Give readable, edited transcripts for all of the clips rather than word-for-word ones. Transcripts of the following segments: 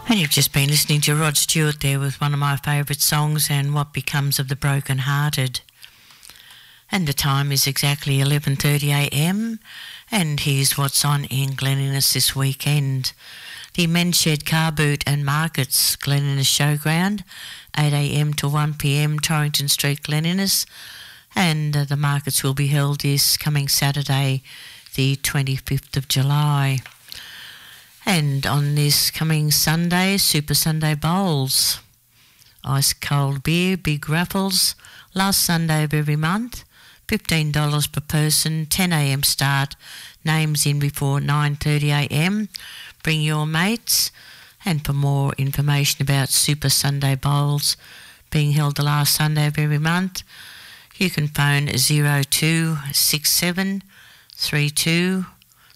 And you've just been listening to Rod Stewart there with one of my favourite songs, And What Becomes of the Broken Hearted. And the time is exactly 11:30am, and here's what's on in Glen Innes this weekend. The Men's Shed Car Boot and Markets, Glen Innes Showground, 8am to 1pm, Torrington Street, Glen Innes. And the markets will be held this coming Saturday, the 25th of July. And on this coming Sunday, Super Sunday Bowls, ice cold beer, big raffles, last Sunday of every month, $15 per person, 10am start, names in before 9:30am, bring your mates. And for more information about Super Sunday Bowls being held the last Sunday of every month, you can phone 0267 32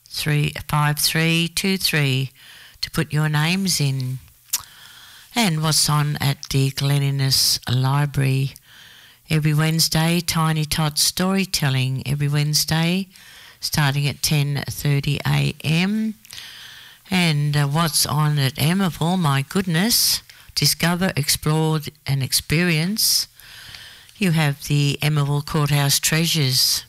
5323 to put your names in. And what's on at the Glen Innes Library every Wednesday, Tiny Tots Storytelling every Wednesday starting at 10:30am. And what's on at Emmaville, my goodness, discover, explore and experience. You have the Emmaville Courthouse Treasures,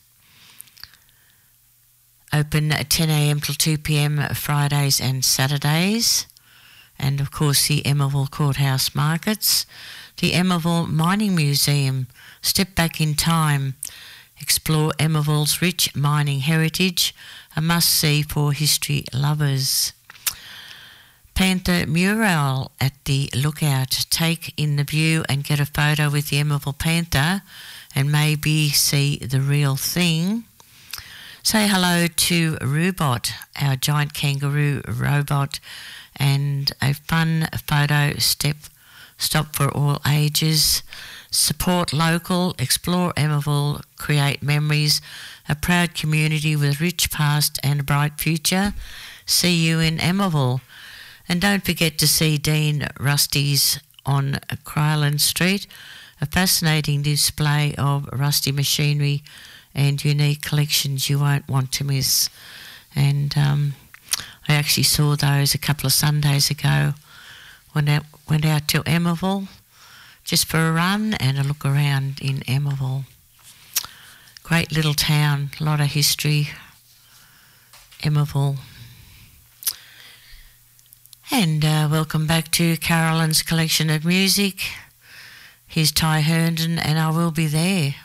open at 10am till 2pm Fridays and Saturdays. And of course the Emmaville Courthouse Markets, the Emmaville Mining Museum, step back in time, explore Emmaville's rich mining heritage, a must-see for history lovers. Panther Mural at the Lookout, take in the view and get a photo with the Emmaville Panther and maybe see the real thing. Say hello to Rubot, our giant kangaroo robot, and a fun photo stop for all ages. Support local, explore Emmaville, create memories, a proud community with rich past and a bright future. See you in Emmaville. And don't forget to see Dean Rusty's on Kryland Street, a fascinating display of rusty machinery and unique collections you won't want to miss. And I actually saw those a couple of Sundays ago. Went out to Emmaville just for a run and a look around in Emmaville. Great little town, a lot of history, Emmaville. And welcome back to Carolyn's collection of music. Here's Ty Herndon and I Will Be There.